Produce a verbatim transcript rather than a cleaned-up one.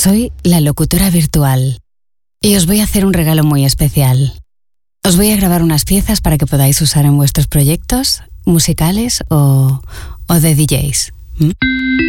Soy la locutora virtual y os voy a hacer un regalo muy especial. Os voy a grabar unas piezas para que podáis usar en vuestros proyectos musicales o, o de D Js. ¿Mm?